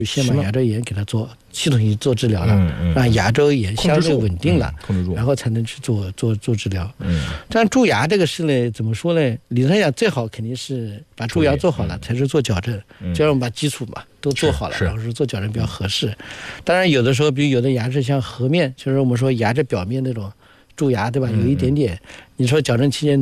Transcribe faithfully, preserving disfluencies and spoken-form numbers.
先把牙周炎给它做系统性做治疗了， 嗯嗯、 让牙周炎相对稳定了， 嗯、控制住， 然后才能去做做做治疗。 嗯， 但蛀牙这个事呢，怎么说呢？理论上讲，最好肯定是把蛀牙做好了，才是做矫正。 嗯， 这样我们把基础嘛都做好了，然后是做矫正比较合适。当然，有的时候，比如有的牙齿像颌面，就是我们说牙齿表面那种蛀牙，对吧？有一点点，你说矫正期间